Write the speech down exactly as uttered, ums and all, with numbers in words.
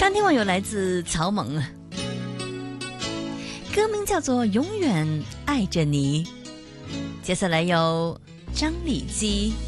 单听网友来自曹猛，歌名叫做《永远爱着你》。接下来有张礼基。